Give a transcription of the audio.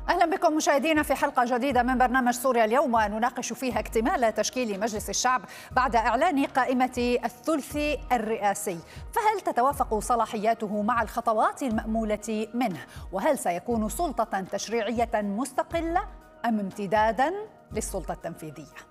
أهلا بكم مشاهدينا في حلقة جديدة من برنامج سوريا اليوم، نناقش فيها اكتمال تشكيل مجلس الشعب بعد إعلان قائمة الثلث الرئاسي. فهل تتوافق صلاحياته مع الخطوات المأمولة منه؟ وهل سيكون سلطة تشريعية مستقلة أم امتدادا للسلطة التنفيذية؟